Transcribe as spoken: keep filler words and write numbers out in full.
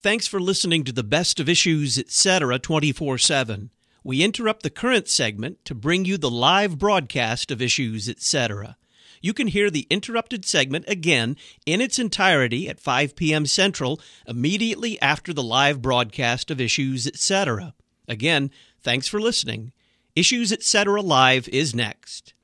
Thanks for listening to the Best of Issues, et cetera twenty-four seven. We interrupt the current segment to bring you the live broadcast of Issues, et cetera. You can hear the interrupted segment again in its entirety at five p.m. Central immediately after the live broadcast of Issues, et cetera. Again, thanks for listening. Issues, et cetera Live is next.